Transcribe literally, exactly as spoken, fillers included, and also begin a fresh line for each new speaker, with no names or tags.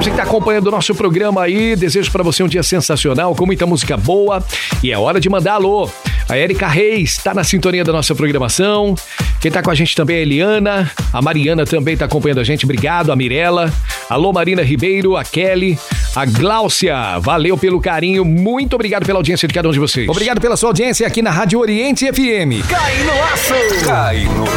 você que tá acompanhando o nosso programa aí. Desejo pra você um dia sensacional, com muita música boa. E é hora de mandar alô. A Érica Reis tá na sintonia da nossa programação. Quem tá com a gente também é a Eliana. A Mariana também tá acompanhando a gente. Obrigado, a Mirella. Alô, Marina Ribeiro, a Kelly, a Gláucia. Valeu pelo carinho. Muito obrigado pela audiência de cada um de vocês.
Obrigado pela sua audiência aqui na Rádio Oriente F M.
Cai no aço! Cai no